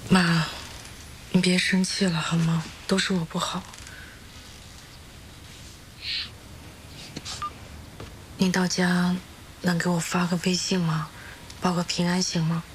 妈，你别生气了好吗？都是我不好。你到家能给我发个微信吗？报个平安行吗？